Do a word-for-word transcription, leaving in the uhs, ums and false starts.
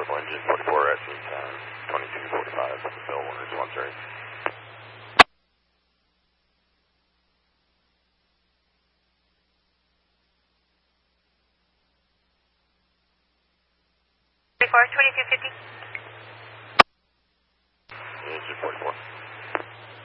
Total engine forty-four S is uh, twenty-two forty-five, Bill one is one thirty. forty-four, twenty-two fifty. Engine forty-four